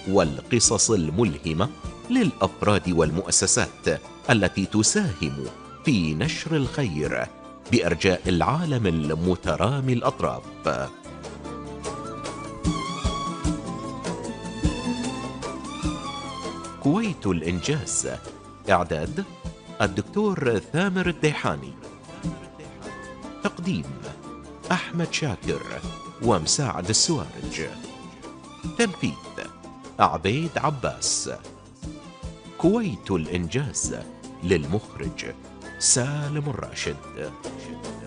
والقصص الملهمة للأفراد والمؤسسات التي تساهم في نشر الخير بأرجاء العالم المترامي الأطراف. كويت الإنجاز. إعداد الدكتور ثامر الديحاني. تقديم أحمد شاكر ومساعد السوارج. تنفيذ عبيد عباس. كويت الإنجاز، للمخرج سالم الراشد.